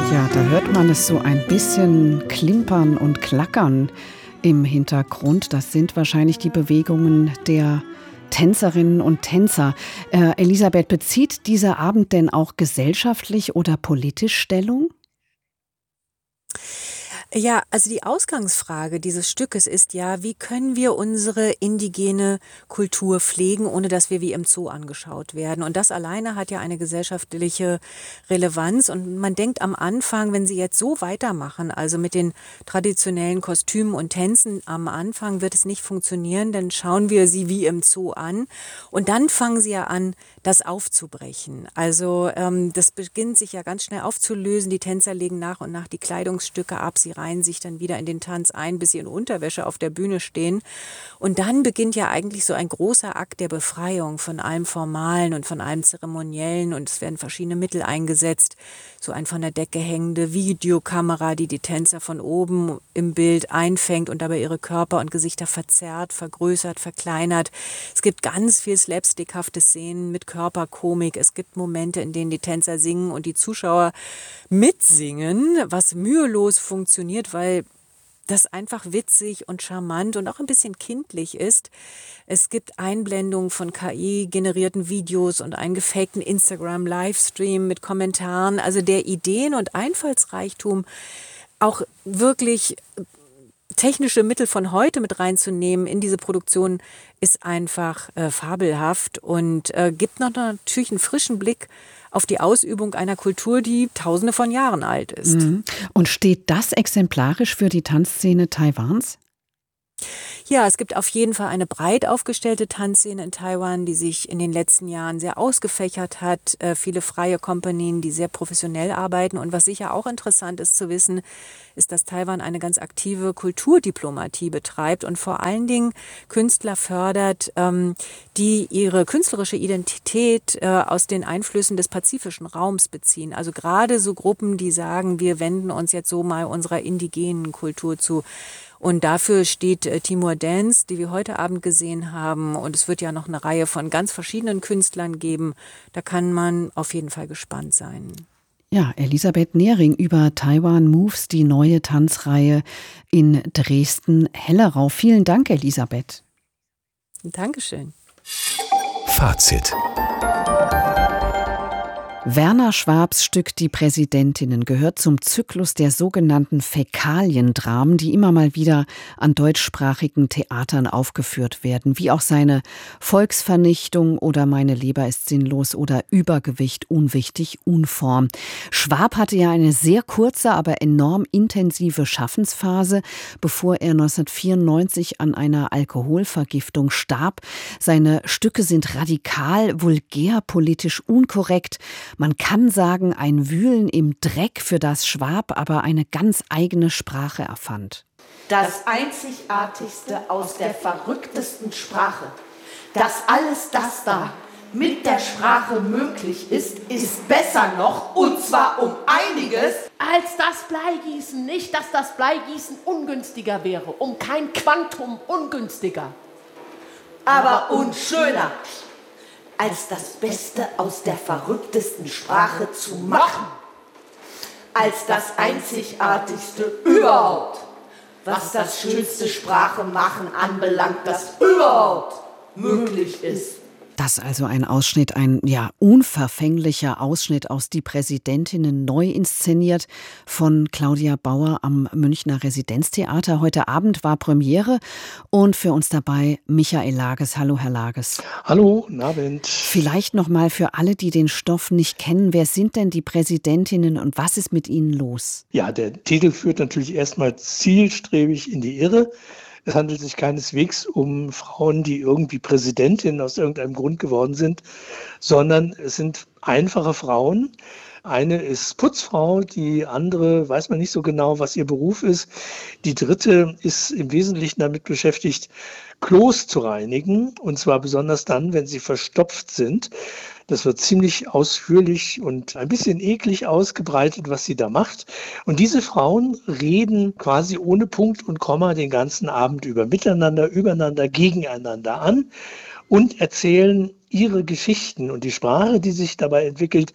Ja, da hört man es so ein bisschen klimpern und klackern im Hintergrund. Das sind wahrscheinlich die Bewegungen der Tänzerinnen und Tänzer. Elisabeth, bezieht dieser Abend denn auch gesellschaftlich oder politisch Stellung? Ja, also die Ausgangsfrage dieses Stückes ist ja, wie können wir unsere indigene Kultur pflegen, ohne dass wir wie im Zoo angeschaut werden? Und das alleine hat ja eine gesellschaftliche Relevanz. Und man denkt am Anfang, wenn sie jetzt so weitermachen, also mit den traditionellen Kostümen und Tänzen, am Anfang wird es nicht funktionieren, dann schauen wir sie wie im Zoo an. Und dann fangen sie ja an, das aufzubrechen. Also das beginnt sich ja ganz schnell aufzulösen. Die Tänzer legen nach und nach die Kleidungsstücke ab. Sie reihen sich dann wieder in den Tanz ein, bis sie in Unterwäsche auf der Bühne stehen. Und dann beginnt ja eigentlich so ein großer Akt der Befreiung von allem Formalen und von allem Zeremoniellen. Und es werden verschiedene Mittel eingesetzt. So ein von der Decke hängende Videokamera, die die Tänzer von oben im Bild einfängt und dabei ihre Körper und Gesichter verzerrt, vergrößert, verkleinert. Es gibt ganz viel slapstickhafte Szenen mit Körperkomik. Es gibt Momente, in denen die Tänzer singen und die Zuschauer mitsingen, was mühelos funktioniert, weil das einfach witzig und charmant und auch ein bisschen kindlich ist. Es gibt Einblendungen von KI-generierten Videos und einen gefakten Instagram-Livestream mit Kommentaren. Also der Ideen- und Einfallsreichtum, auch wirklich technische Mittel von heute mit reinzunehmen in diese Produktion, ist einfach fabelhaft und gibt noch natürlich einen frischen Blick auf die Ausübung einer Kultur, die Tausende von Jahren alt ist. Mhm. Und steht das exemplarisch für die Tanzszene Taiwans? Ja, es gibt auf jeden Fall eine breit aufgestellte Tanzszene in Taiwan, die sich in den letzten Jahren sehr ausgefächert hat. Viele freie Kompanien, die sehr professionell arbeiten. Und was sicher auch interessant ist zu wissen, ist, dass Taiwan eine ganz aktive Kulturdiplomatie betreibt und vor allen Dingen Künstler fördert, die ihre künstlerische Identität aus den Einflüssen des pazifischen Raums beziehen. Also gerade so Gruppen, die sagen, wir wenden uns jetzt so mal unserer indigenen Kultur zu. Und dafür steht Timur Dance, die wir heute Abend gesehen haben. Und es wird ja noch eine Reihe von ganz verschiedenen Künstlern geben. Da kann man auf jeden Fall gespannt sein. Ja, Elisabeth Nehring über Taiwan Moves, die neue Tanzreihe in Dresden-Hellerau. Vielen Dank, Elisabeth. Dankeschön. Fazit. Werner Schwabs Stück Die Präsidentinnen gehört zum Zyklus der sogenannten Fäkaliendramen, die immer mal wieder an deutschsprachigen Theatern aufgeführt werden, wie auch seine Volksvernichtung oder Meine Leber ist sinnlos oder Übergewicht, unwichtig, Unform. Schwab hatte ja eine sehr kurze, aber enorm intensive Schaffensphase, bevor er 1994 an einer Alkoholvergiftung starb. Seine Stücke sind radikal, vulgär, politisch unkorrekt. Man kann sagen, ein Wühlen im Dreck, für das Schwab aber eine ganz eigene Sprache erfand. Das Einzigartigste aus der verrücktesten Sprache, dass alles das da mit der Sprache möglich ist, ist besser noch, und zwar um einiges, als das Bleigießen. Nicht, dass das Bleigießen ungünstiger wäre, um kein Quantum ungünstiger, aber unschöner, als das Beste aus der verrücktesten Sprache zu machen, als das Einzigartigste überhaupt, was das schönste Sprache machen anbelangt, das überhaupt möglich ist. Das also ein Ausschnitt, ein unverfänglicher Ausschnitt aus Die Präsidentinnen, neu inszeniert von Claudia Bauer am Münchner Residenztheater. Heute Abend war Premiere und für uns dabei Michael Lages. Hallo, Herr Lages. Hallo, guten Abend. Vielleicht nochmal für alle, die den Stoff nicht kennen, wer sind denn die Präsidentinnen und was ist mit ihnen los? Ja, der Titel führt natürlich erstmal zielstrebig in die Irre. Es handelt sich keineswegs um Frauen, die irgendwie Präsidentin aus irgendeinem Grund geworden sind, sondern es sind einfache Frauen. Eine ist Putzfrau, die andere weiß man nicht so genau, was ihr Beruf ist. Die dritte ist im Wesentlichen damit beschäftigt, Klos zu reinigen, und zwar besonders dann, wenn sie verstopft sind. Das wird ziemlich ausführlich und ein bisschen eklig ausgebreitet, was sie da macht. Und diese Frauen reden quasi ohne Punkt und Komma den ganzen Abend über, miteinander, übereinander, gegeneinander an und erzählen ihre Geschichten. Und die Sprache, die sich dabei entwickelt,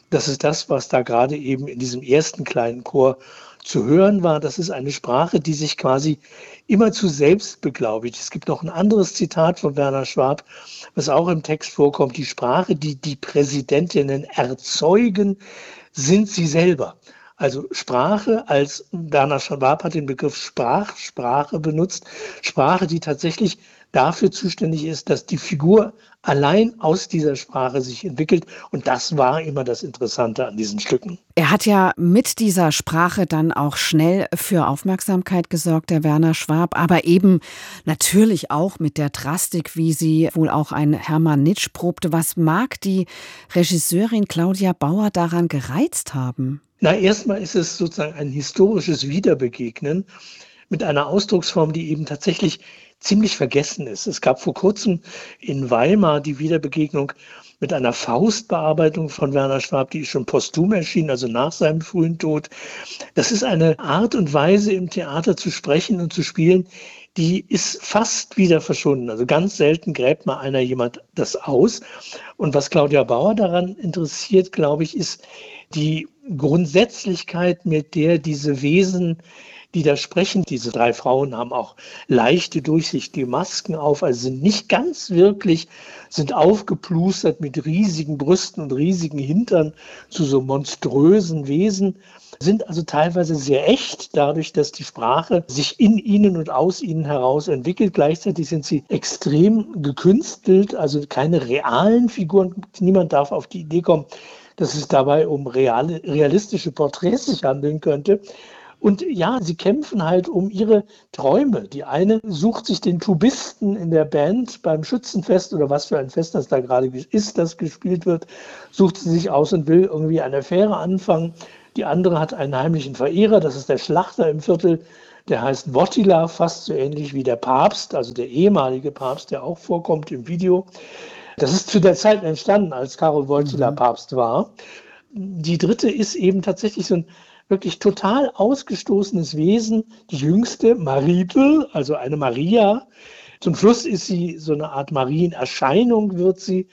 Das ist das, was da gerade eben in diesem ersten kleinen Chor zu hören war. Das ist eine Sprache, die sich quasi immerzu selbst beglaubigt. Es gibt noch ein anderes Zitat von Werner Schwab, was auch im Text vorkommt. Die Sprache, die die Präsidentinnen erzeugen, sind sie selber. Also Sprache, als Werner Schwab hat den Begriff Sprachsprache benutzt, Sprache, die tatsächlich dafür zuständig ist, dass die Figur allein aus dieser Sprache sich entwickelt. Und das war immer das Interessante an diesen Stücken. Er hat ja mit dieser Sprache dann auch schnell für Aufmerksamkeit gesorgt, der Werner Schwab, aber eben natürlich auch mit der Drastik, wie sie wohl auch ein Hermann Nitsch probte. Was mag die Regisseurin Claudia Bauer daran gereizt haben? Na, erstmal ist es sozusagen ein historisches Wiederbegegnen mit einer Ausdrucksform, die eben tatsächlich ziemlich vergessen ist. Es gab vor kurzem in Weimar die Wiederbegegnung mit einer Faustbearbeitung von Werner Schwab, die ist schon posthum erschienen, also nach seinem frühen Tod. Das ist eine Art und Weise, im Theater zu sprechen und zu spielen, die ist fast wieder verschwunden. Also ganz selten gräbt mal jemand das aus. Und was Claudia Bauer daran interessiert, glaube ich, ist die Grundsätzlichkeit, mit der diese Wesen, die da sprechen, diese 3 Frauen haben auch leichte, durchsichtige Masken auf, also sind nicht ganz wirklich, sind aufgeplustert mit riesigen Brüsten und riesigen Hintern zu so monströsen Wesen, sind also teilweise sehr echt, dadurch, dass die Sprache sich in ihnen und aus ihnen heraus entwickelt. Gleichzeitig sind sie extrem gekünstelt, also keine realen Figuren. Niemand darf auf die Idee kommen, dass es dabei um realistische Porträts sich handeln könnte. Und ja, sie kämpfen halt um ihre Träume. Die eine sucht sich den Tubisten in der Band beim Schützenfest oder was für ein Fest das da gerade ist, das gespielt wird, sucht sie sich aus und will irgendwie eine Affäre anfangen. Die andere hat einen heimlichen Verehrer, das ist der Schlachter im Viertel, der heißt Wojtyla, fast so ähnlich wie der Papst, also der ehemalige Papst, der auch vorkommt im Video. Das ist zu der Zeit entstanden, als Karol Wojtyla Papst war. Die dritte ist eben tatsächlich so ein wirklich total ausgestoßenes Wesen, die jüngste, Maritel, also eine Maria. Zum Schluss ist sie so eine Art Marienerscheinung, wird sie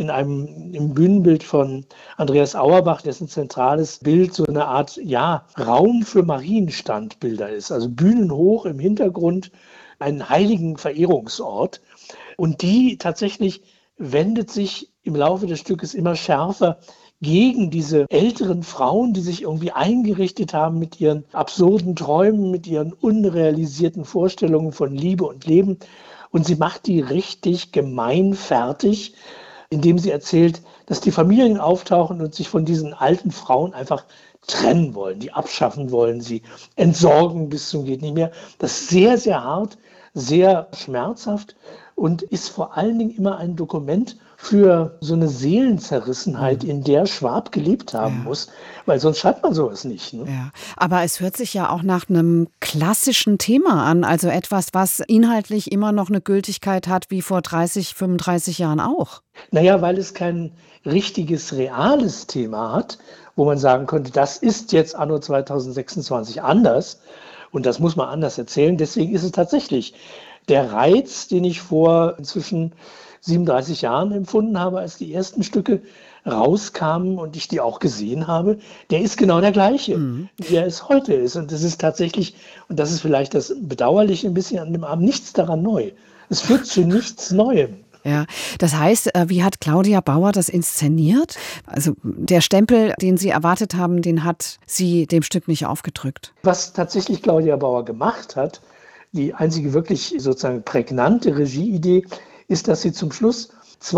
im Bühnenbild von Andreas Auerbach, dessen zentrales Bild so eine Art, ja, Raum für Marienstandbilder ist. Also bühnenhoch im Hintergrund, einen heiligen Verehrungsort. Und die tatsächlich wendet sich im Laufe des Stückes immer schärfer gegen diese älteren Frauen, die sich irgendwie eingerichtet haben mit ihren absurden Träumen, mit ihren unrealisierten Vorstellungen von Liebe und Leben. Und sie macht die richtig gemein fertig, indem sie erzählt, dass die Familien auftauchen und sich von diesen alten Frauen einfach trennen wollen, die abschaffen wollen, sie entsorgen bis zum geht nicht mehr. Das ist sehr, sehr hart, sehr schmerzhaft und ist vor allen Dingen immer ein Dokument für so eine Seelenzerrissenheit, in der Schwab gelebt haben muss, weil sonst schreibt man sowas nicht. Ne? Ja, aber es hört sich ja auch nach einem klassischen Thema an, also etwas, was inhaltlich immer noch eine Gültigkeit hat, wie vor 30, 35 Jahren auch. Naja, weil es kein richtiges, reales Thema hat, wo man sagen könnte, das ist jetzt anno 2026 anders und das muss man anders erzählen. Deswegen ist es tatsächlich der Reiz, den ich vor inzwischen 37 Jahren empfunden habe, als die ersten Stücke rauskamen und ich die auch gesehen habe, der ist genau der gleiche, wie er es heute ist. Und das ist tatsächlich, und das ist vielleicht das Bedauerliche ein bisschen an dem Abend, nichts daran neu. Es führt zu nichts Neuem. Ja, das heißt, wie hat Claudia Bauer das inszeniert? Also der Stempel, den Sie erwartet haben, den hat sie dem Stück nicht aufgedrückt. Was tatsächlich Claudia Bauer gemacht hat, die einzige wirklich sozusagen prägnante Regieidee, ist, dass sie zum Schluss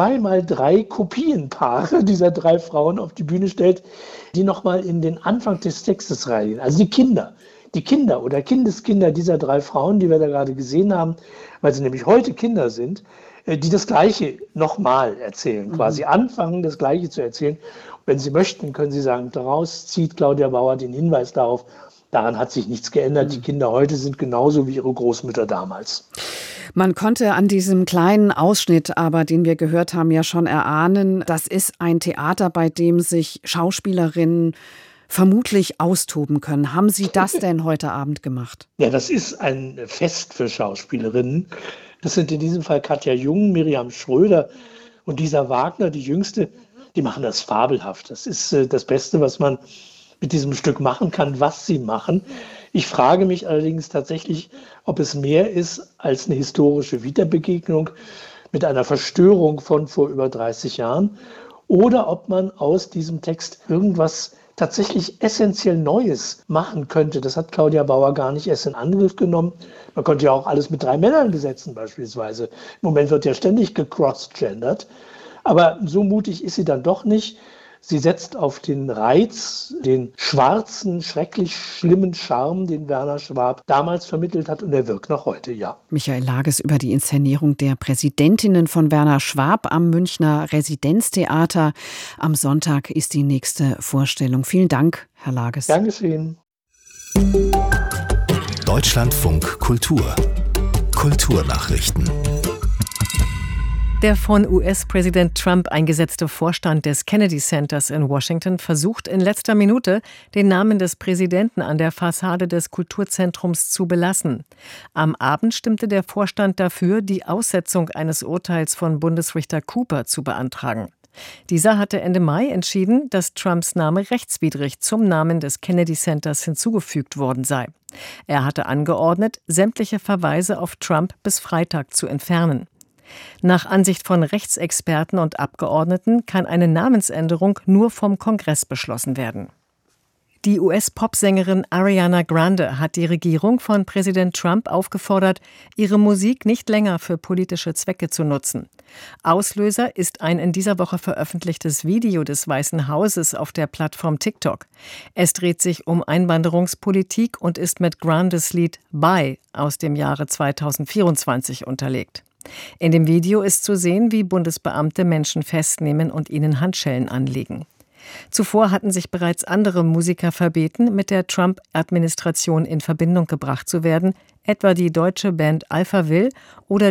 2x3 Kopienpaare dieser 3 Frauen auf die Bühne stellt, die nochmal in den Anfang des Textes reingehen. Also die Kinder oder Kindeskinder dieser 3 Frauen, die wir da gerade gesehen haben, weil sie nämlich heute Kinder sind, die das Gleiche nochmal erzählen, quasi anfangen, das Gleiche zu erzählen. Und wenn Sie möchten, können Sie sagen, daraus zieht Claudia Bauer den Hinweis darauf, daran hat sich nichts geändert. Die Kinder heute sind genauso wie ihre Großmütter damals. Man konnte an diesem kleinen Ausschnitt, aber den wir gehört haben, ja schon erahnen, das ist ein Theater, bei dem sich Schauspielerinnen vermutlich austoben können. Haben Sie das denn heute Abend gemacht? Ja, das ist ein Fest für Schauspielerinnen. Das sind in diesem Fall Katja Jung, Miriam Schröder und Lisa Wagner, die Jüngste, die machen das fabelhaft. Das ist das Beste, was man mit diesem Stück machen kann, was sie machen. Ich frage mich allerdings tatsächlich, ob es mehr ist als eine historische Wiederbegegnung mit einer Verstörung von vor über 30 Jahren oder ob man aus diesem Text irgendwas tatsächlich essentiell Neues machen könnte. Das hat Claudia Bauer gar nicht erst in Angriff genommen. Man konnte ja auch alles mit 3 Männern besetzen beispielsweise. Im Moment wird ja ständig gecross-gendert. Aber so mutig ist sie dann doch nicht. Sie setzt auf den Reiz, den schwarzen, schrecklich schlimmen Charme, den Werner Schwab damals vermittelt hat, und er wirkt noch heute, ja. Michael Lages über die Inszenierung der Präsidentinnen von Werner Schwab am Münchner Residenztheater. Am Sonntag ist die nächste Vorstellung. Vielen Dank, Herr Lages. Gern geschehen. Deutschlandfunk Kultur. Kulturnachrichten. Der von US-Präsident Trump eingesetzte Vorstand des Kennedy Centers in Washington versucht in letzter Minute, den Namen des Präsidenten an der Fassade des Kulturzentrums zu belassen. Am Abend stimmte der Vorstand dafür, die Aussetzung eines Urteils von Bundesrichter Cooper zu beantragen. Dieser hatte Ende Mai entschieden, dass Trumps Name rechtswidrig zum Namen des Kennedy Centers hinzugefügt worden sei. Er hatte angeordnet, sämtliche Verweise auf Trump bis Freitag zu entfernen. Nach Ansicht von Rechtsexperten und Abgeordneten kann eine Namensänderung nur vom Kongress beschlossen werden. Die US-Popsängerin Ariana Grande hat die Regierung von Präsident Trump aufgefordert, ihre Musik nicht länger für politische Zwecke zu nutzen. Auslöser ist ein in dieser Woche veröffentlichtes Video des Weißen Hauses auf der Plattform TikTok. Es dreht sich um Einwanderungspolitik und ist mit Grandes Lied Bye aus dem Jahre 2024 unterlegt. In dem Video ist zu sehen, wie Bundesbeamte Menschen festnehmen und ihnen Handschellen anlegen. Zuvor hatten sich bereits andere Musiker verbeten, mit der Trump-Administration in Verbindung gebracht zu werden, etwa die deutsche Band Alphaville oder